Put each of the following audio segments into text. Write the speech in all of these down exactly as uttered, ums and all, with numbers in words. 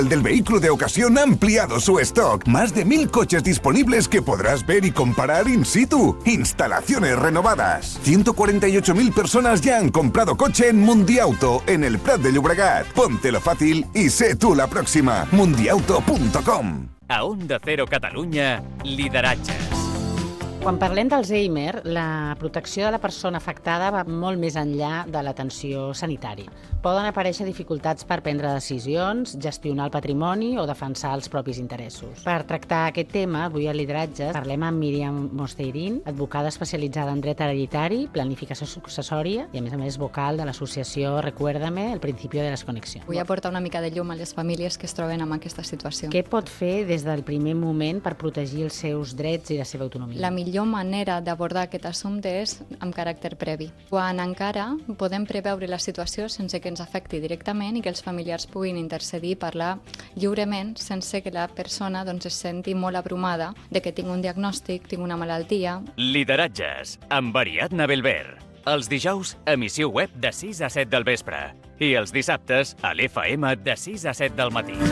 El del vehículo de ocasión ha ampliado su stock. Más de mil coches disponibles que podrás ver y comparar in situ. Instalaciones renovadas. ciento cuarenta y ocho mil personas ya han comprado coche en Mundiauto, en el Prat de Llobregat. Póntelo fácil y sé tú la próxima. mundiauto punto com. A Onda Cero Catalunya, lideratges. Quan parlem d'Alzheimer, la protecció de la persona afectada va molt més enllà de l'atenció sanitària. Poden aparèixer dificultats per prendre decisions, gestionar el patrimoni o defensar els propis interessos. Per tractar aquest tema, avui a Lideratges parlem amb Míriam Mosteirín, advocada especialitzada en dret hereditari, planificació successòria i, a més a més, vocal de l'associació Recuérdame, el principi de desconnexió. Vull aportar una mica de llum a les famílies que es troben en aquesta situació. Què pot fer des del primer moment per protegir els seus drets i la seva autonomia? La millor La millor manera d'abordar aquest assumpte és amb caràcter previ. Quan encara podem preveure la situació sense que ens afecti directament i que els familiars puguin intercedir i parlar lliurement sense que la persona doncs, es senti molt abrumada de que tinc un diagnòstic, tinc una malaltia. Lideratges, amb Ariadna Belver. Els dijous, emissió web de sis a set del vespre. I els dissabtes, a l'F M de sis a set del matí.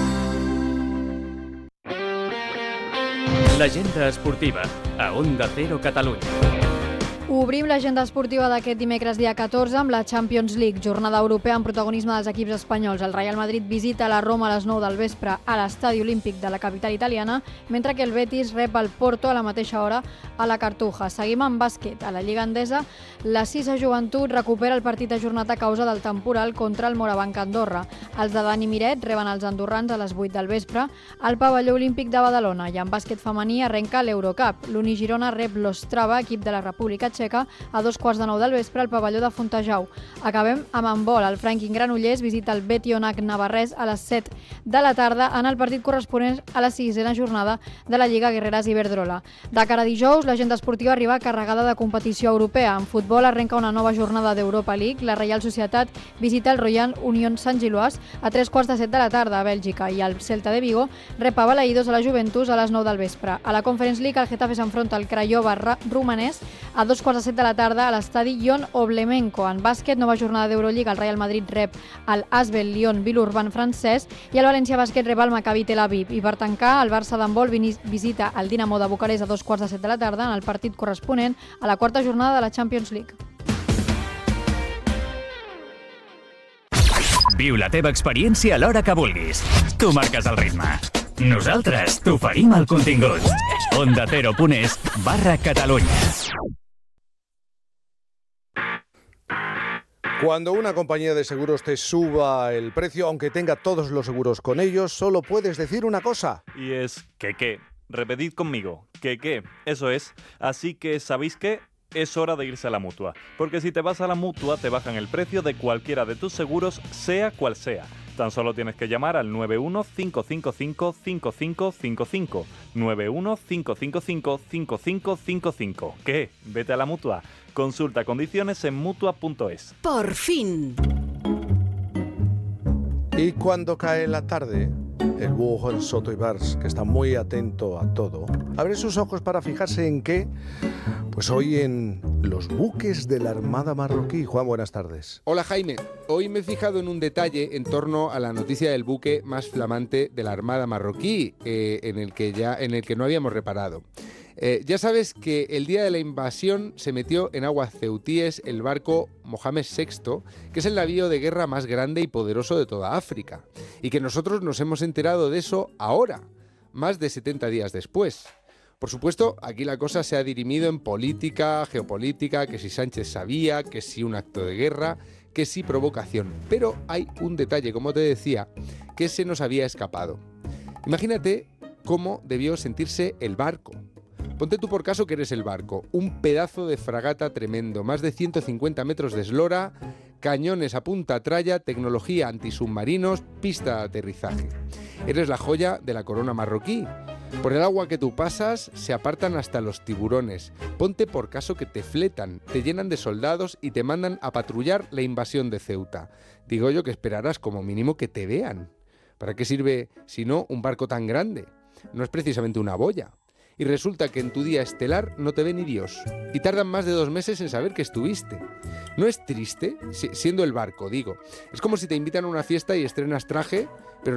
L'agenda esportiva, a Onda Cero Catalunya. Obrim l'agenda esportiva d'aquest dimecres dia catorze amb la Champions League, jornada europea amb protagonisme dels equips espanyols. El Real Madrid visita la Roma a les nou del vespre a l'Estadi Olímpic de la capital italiana, mentre que el Betis rep el Porto a la mateixa hora a la Cartuja. Seguim amb bàsquet. A la Lliga Endesa, la Sisa Joventut recupera el partit ajornat a causa del temporal contra el Morabanc Andorra. Els de Dani Miret reben els andorrans a les vuit del vespre al pavelló olímpic de Badalona. I en bàsquet femení arrenca l'Eurocup. L'Uni Girona rep l'Ostrava, equip de la República Txeca, a dos quarts de nou del vespre al pavelló de Fontejau. Acabem amb handbol. El Franklin Granollers visita el Betionac Navarrès a les set de la tarda en el partit corresponent a la sisena jornada de la Lliga Guerreras Iberdrola. De cara a dijous, l'agenda esportiva arriba carregada de competició europea. En futbol arrenca una nova jornada d'Europa League. La Reial Societat visita el Royal Union Sant Gilloise a tres quarts de set de la tarda a Bèlgica i el Celta de Vigo rep a Balaïdos a la Juventus a les nou del vespre. A la Conference League, el Getafe s'enfronta al Craiova romanès a dos quarts de set de la tarda a l'estadi Ion Oblemenko. En bàsquet, nova jornada d'Eurolliga, el Real Madrid rep el Asvel Lyon Villeurbanne francès i el València Bàsquet rep el Maccabi Tel Aviv. I per tancar, el Barça d'handbol visita el Dinamo de Bucarest a dos quarts de set de la tarda en el partit corresponent a la quarta jornada de la Champions League. Viu la teva experiència a l'hora que vulguis. Tu marques el ritme. Nosaltres t'oferim el contingut. onda cero punt es barra Catalunya. Cuando una compañía de seguros te suba el precio, aunque tenga todos los seguros con ellos, solo puedes decir una cosa. Y es que qué. Repetid conmigo. Que qué. Eso es. Así que, ¿sabéis qué? Es hora de irse a la Mutua. Porque si te vas a la Mutua, te bajan el precio de cualquiera de tus seguros, sea cual sea. Tan solo tienes que llamar al nueve uno cinco cinco cinco cinco cinco cinco cinco. nueve uno cinco cinco cinco cinco cinco cinco cinco. ¿Qué? Vete a la Mutua. Consulta condiciones en mutua punto es. Por fin. Y cuando cae la tarde, el búho Juan Soto Ibars, que está muy atento a todo, abre sus ojos para fijarse en qué. Pues hoy en los buques de la Armada marroquí. Juan, buenas tardes. Hola Jaime, hoy me he fijado en un detalle en torno a la noticia del buque más flamante de la Armada marroquí, eh, en el que ya, en el que no habíamos reparado. Eh, ya sabes que el día de la invasión se metió en aguas ceutíes el barco Mohamed sexto, que es el navío de guerra más grande y poderoso de toda África, y que nosotros nos hemos enterado de eso ahora, más de setenta días después. Por supuesto, aquí la cosa se ha dirimido en política, geopolítica, que si Sánchez sabía, que si un acto de guerra, que si provocación. Pero hay un detalle, como te decía, que se nos había escapado. Imagínate cómo debió sentirse el barco. Ponte tú por caso que eres el barco, un pedazo de fragata tremendo, más de ciento cincuenta metros de eslora, cañones a punta tralla, tecnología antisubmarinos, pista de aterrizaje. Eres la joya de la corona marroquí. Por el agua que tú pasas se apartan hasta los tiburones. Ponte por caso que te fletan, te llenan de soldados y te mandan a patrullar la invasión de Ceuta. Digo yo que esperarás como mínimo que te vean. ¿Para qué sirve, si no, un barco tan grande? No es precisamente una boya. Y resulta que en tu día estelar no te ve ni Dios. Y tardan más de dos meses en saber que estuviste. ¿No es triste? Si, siendo el barco, digo. Es como si te invitan a una fiesta y estrenas traje, pero